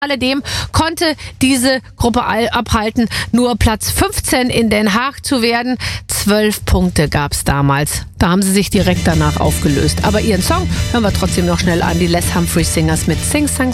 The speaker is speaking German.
Alledem konnte diese Gruppe abhalten, nur Platz 15 in Den Haag zu werden. 12 Punkte gab es damals. Da haben sie sich direkt danach aufgelöst. Aber ihren Song hören wir trotzdem noch schnell an. Die Les Humphreys Singers mit Sing Sang